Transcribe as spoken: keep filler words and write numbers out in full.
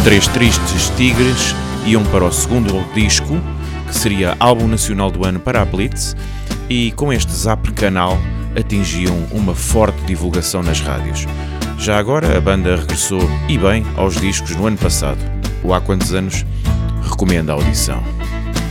Três Tristes Tigres iam para o segundo disco, que seria álbum nacional do ano para a Blitz, e com este Zap Canal atingiam uma forte divulgação nas rádios. Já agora a banda regressou, e bem, aos discos no ano passado. O Há Quantos Anos recomenda a audição.